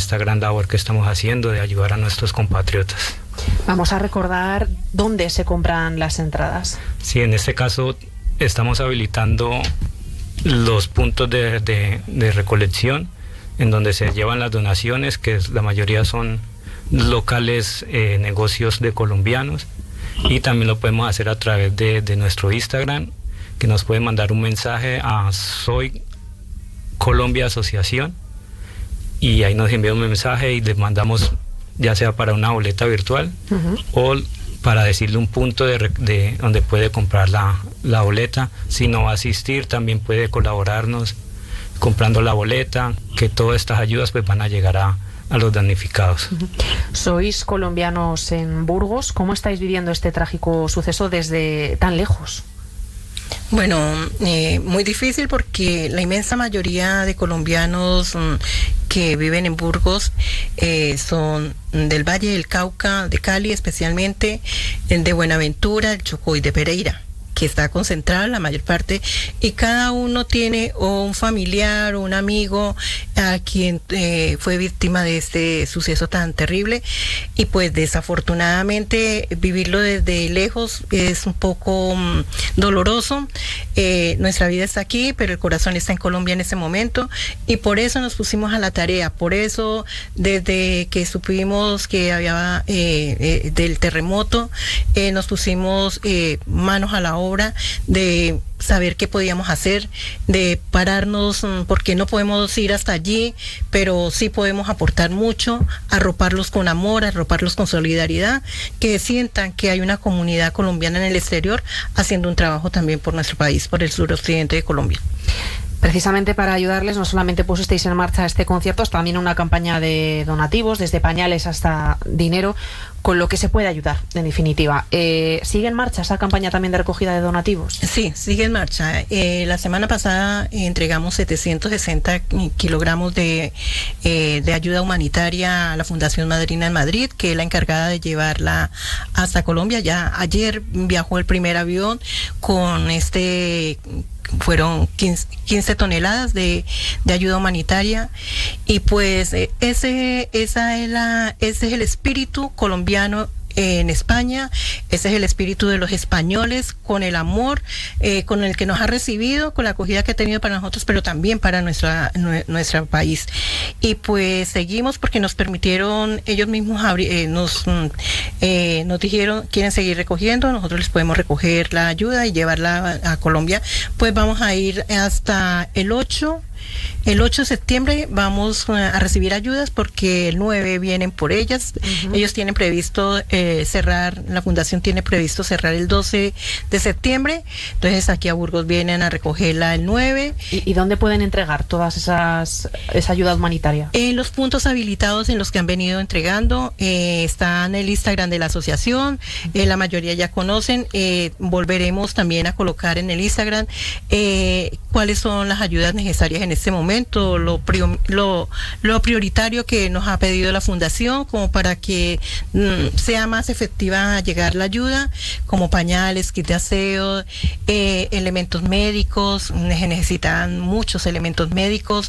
esta gran labor que estamos haciendo de ayudar a nuestros compatriotas. Vamos a recordar dónde se compran las entradas. Sí, en este caso estamos habilitando los puntos de recolección en donde se llevan las donaciones, que la mayoría son locales, negocios de colombianos, y también lo podemos hacer a través de nuestro Instagram, que nos pueden mandar un mensaje a Soy Colombia Asociación, y ahí nos envía un mensaje y les mandamos ya sea para una boleta virtual o para decirle un punto de donde puede comprar la boleta. Si no va a asistir, también puede colaborarnos comprando la boleta, que todas estas ayudas pues van a llegar a los damnificados. Sois colombianos en Burgos. ¿Cómo estáis viviendo este trágico suceso desde tan lejos? Bueno, muy difícil porque la inmensa mayoría de colombianos que viven en Burgos son del Valle del Cauca, de Cali especialmente, de Buenaventura, del Chocó y de Pereira, que está concentrada la mayor parte, y cada uno tiene o un familiar o un amigo a quien fue víctima de este suceso tan terrible, y pues desafortunadamente vivirlo desde lejos es un poco doloroso. Nuestra vida está aquí, pero el corazón está en Colombia en ese momento, y por eso nos pusimos a la tarea. Por eso, desde que supimos que había del terremoto, nos pusimos manos a la obra de saber qué podíamos hacer, de pararnos, porque no podemos ir hasta allí, pero sí podemos aportar mucho, arroparlos con amor, arroparlos con solidaridad, que sientan que hay una comunidad colombiana en el exterior haciendo un trabajo también por nuestro país, por el suroccidente de Colombia. Precisamente para ayudarles, no solamente pusisteis en marcha este concierto, también una campaña de donativos, desde pañales hasta dinero, con lo que se puede ayudar, en definitiva. ¿Sigue en marcha esa campaña también de recogida de donativos? Sí, sigue en marcha. La semana pasada entregamos 760 kilogramos de ayuda humanitaria a la Fundación Madrina en Madrid, que es la encargada de llevarla hasta Colombia. Ya ayer viajó el primer avión con fueron 15 toneladas de ayuda humanitaria, y pues ese es el espíritu colombiano en España. Ese es el espíritu de los españoles, con el amor con el que nos ha recibido, con la acogida que ha tenido para nosotros, pero también para nuestro país. Y pues seguimos porque nos permitieron, ellos mismos nos dijeron, quieren seguir recogiendo, nosotros les podemos recoger la ayuda y llevarla a Colombia. Pues vamos a ir hasta el 8 de septiembre, vamos a recibir ayudas porque el 9 vienen por ellas. Ellos tienen previsto la fundación tiene previsto cerrar el 12 de septiembre, entonces aquí a Burgos vienen a recogerla el 9. ¿Y dónde pueden entregar todas esa ayuda humanitaria? En los puntos habilitados en los que han venido entregando, está en el Instagram de la asociación, la mayoría ya conocen. Volveremos también a colocar en el Instagram cuáles son las ayudas necesarias en este momento, lo prioritario que nos ha pedido la fundación, como para que sea más efectiva llegar la ayuda, como pañales, kit de aseo, elementos médicos. Se necesitan muchos elementos médicos,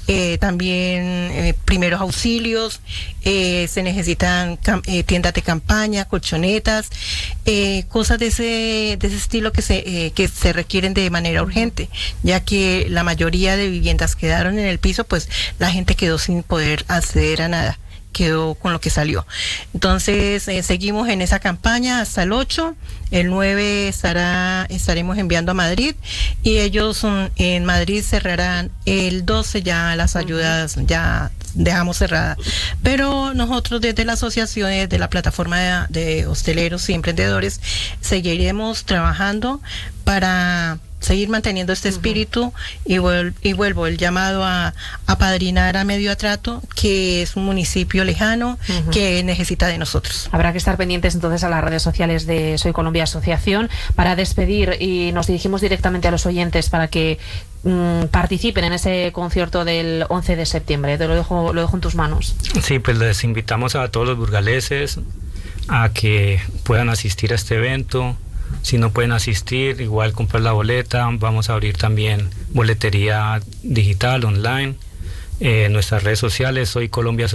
también primeros auxilios, se necesitan tiendas de campaña, colchonetas, cosas de ese estilo que se requieren de manera urgente, ya que la mayoría de viviendas quedaron en el piso, pues la gente quedó sin poder acceder a nada, quedó con lo que salió. Entonces seguimos en esa campaña hasta el 8, el 9 estaremos enviando a Madrid, y ellos en Madrid cerrarán el 12, ya las ayudas ya dejamos cerrada. Pero nosotros desde la asociación, desde la plataforma de hosteleros y emprendedores, seguiremos trabajando para seguir manteniendo este espíritu, y vuelvo el llamado a apadrinar a Medio Atrato, que es un municipio lejano que necesita de nosotros. Habrá que estar pendientes entonces a las redes sociales de Soy Colombia Asociación. Para despedir, y nos dirigimos directamente a los oyentes para que participen en ese concierto del 11 de septiembre. Te lo dejo en tus manos. Sí, pues les invitamos a todos los burgaleses a que puedan asistir a este evento. Si no pueden asistir, igual comprar la boleta. Vamos a abrir también boletería digital, online. Nuestras redes sociales, Soy Colombia